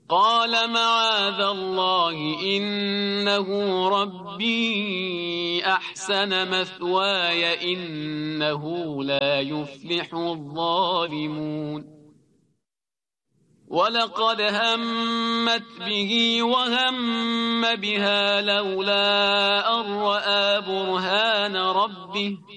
قال معاذ الله إنه ربي أحسن مثواي إنه لا يفلح الظالمون ولقد همت به وهم بها لولا أن رأى برهان ربه